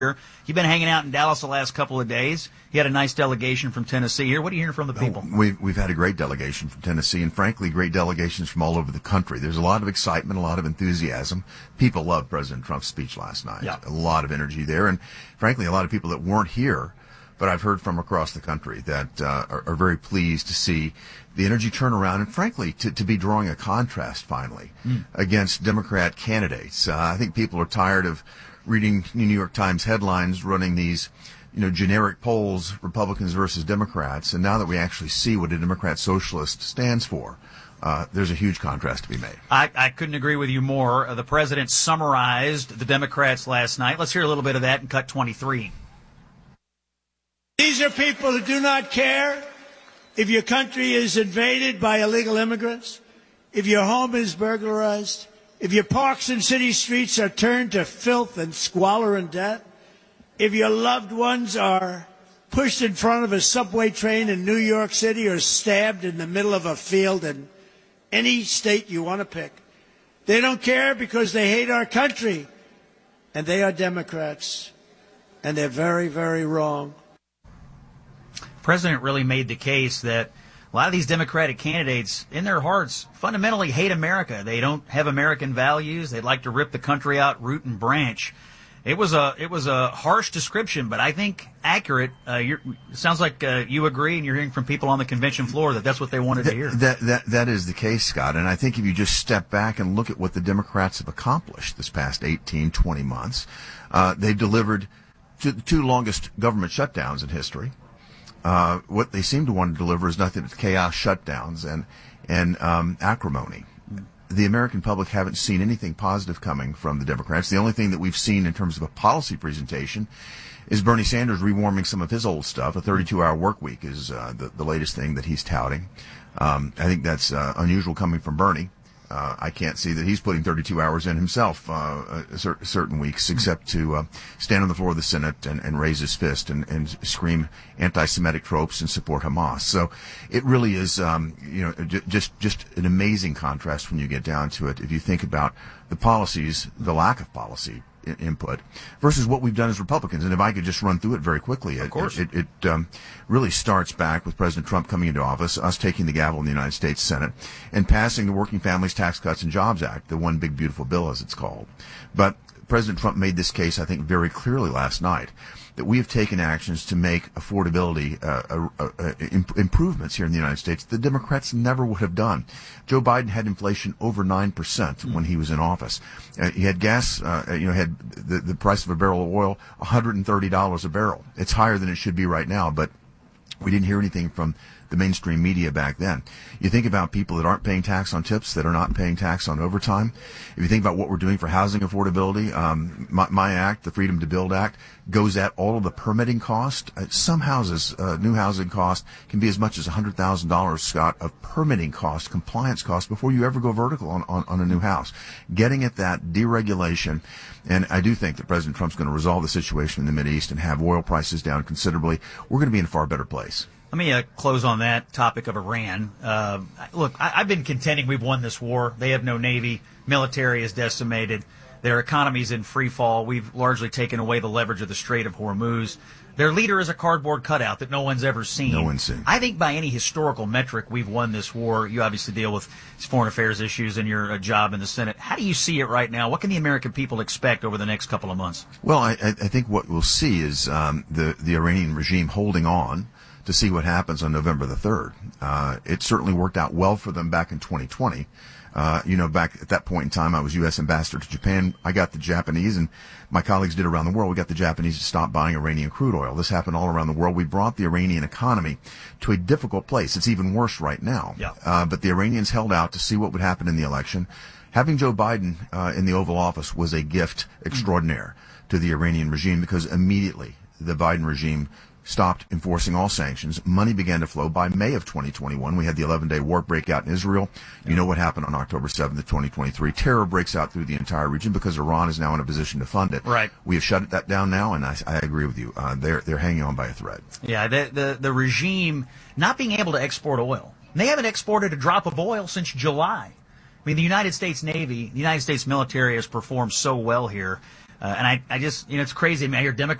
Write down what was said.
You've been hanging out in Dallas the last couple of days. You had a nice delegation from Tennessee here. What are you hearing from the people? We've had a great delegation from Tennessee, and frankly, great delegations from all over the country. There's a lot of excitement, a lot of enthusiasm. People loved President Trump's speech last night. Yeah. A lot of energy there, and frankly, a lot of people that weren't here, but I've heard from across the country that are very pleased to see the energy turnaround, and frankly, to be drawing a contrast finally against Democrat candidates. I think people are tired of reading New York Times headlines running these, generic polls, Republicans versus Democrats, and now that we actually see what a Democrat socialist stands for, there's a huge contrast to be made. I couldn't agree with you more. The president summarized the Democrats last night. Let's hear a little bit of that in cut 23. These are people who do not care if your country is invaded by illegal immigrants, if your home is burglarized, if your parks and city streets are turned to filth and squalor and debt, if your loved ones are pushed in front of a subway train in New York City or stabbed in the middle of a field in any state you want to pick. They don't care because they hate our country. And they are Democrats. And they're very, very wrong. The president really made the case that a lot of these Democratic candidates, in their hearts, fundamentally hate America. They don't have American values. They'd like to rip the country out root and branch. It was a harsh description, but I think accurate. It sounds like you agree, and you're hearing from people on the convention floor that that's what they wanted to hear. That is the case, Scott. And I think if you just step back and look at what the Democrats have accomplished this past 18, 20 months, they've delivered the two longest government shutdowns in history. What they seem to want to deliver is nothing but chaos, shutdowns, and acrimony. The American public haven't seen anything positive coming from the Democrats. The only thing that we've seen in terms of a policy presentation is Bernie Sanders rewarming some of his old stuff. A 32-hour work week is the latest thing that he's touting. I think that's unusual coming from Bernie. I can't see that he's putting 32 hours in himself certain weeks, except to stand on the floor of the Senate and raise his fist and scream anti-Semitic tropes and support Hamas. So it really is, just an amazing contrast when you get down to it. If you think about the policies, the lack of policy input versus what we've done as Republicans. And if I could just run through it very quickly. Of course. It really starts back with President Trump coming into office, us taking the gavel in the United States Senate, and passing the Working Families Tax Cuts and Jobs Act, the one big beautiful bill as it's called. But President Trump made this case, I think, very clearly last night, that we have taken actions to make affordability improvements here in the United States the Democrats never would have done. Joe Biden had inflation over 9% when he was in office. He had gas, had the price of a barrel of oil $130 a barrel. It's higher than it should be right now, but we didn't hear anything from the mainstream media back then. You think about people that aren't paying tax on tips, that are not paying tax on overtime. If you think about what we're doing for housing affordability, my act, the Freedom to Build Act, goes at all of the permitting cost. Some houses, new housing cost can be as much as $100,000, Scott, of permitting cost, compliance cost before you ever go vertical on a new house. Getting at that deregulation. And I do think that President Trump's going to resolve the situation in the Mideast and have oil prices down considerably. We're going to be in a far better place. Let me close on that topic of Iran. Look, I've been contending we've won this war. They have no navy. Military is decimated. Their economy's in free fall. We've largely taken away the leverage of the Strait of Hormuz. Their leader is a cardboard cutout that no one's ever seen. No one's seen. I think by any historical metric, we've won this war. You obviously deal with foreign affairs issues in your job in the Senate. How do you see it right now? What can the American people expect over the next couple of months? Well, I think what we'll see is the Iranian regime holding on to see what happens on November the 3rd. It certainly worked out well for them back in 2020. Back at that point in time, I was U.S. ambassador to Japan. I got the Japanese, and my colleagues did around the world. We got the Japanese to stop buying Iranian crude oil. This happened all around the world. We brought the Iranian economy to a difficult place. It's even worse right now. Yeah. But the Iranians held out to see what would happen in the election. Having Joe Biden in the Oval Office was a gift extraordinaire to the Iranian regime, because immediately the Biden regime stopped enforcing all sanctions. Money began to flow. By May of 2021, we had the 11-day war break out in Israel. You know what happened on October 7th of 2023. Terror breaks out through the entire region because Iran is now in a position to fund it. Right. We have shut that down now, and I agree with you. They're hanging on by a thread. Yeah, the regime not being able to export oil. They haven't exported a drop of oil since July. I mean, the United States Navy, the United States military has performed so well here. And I just, it's crazy. I mean, I hear Democrats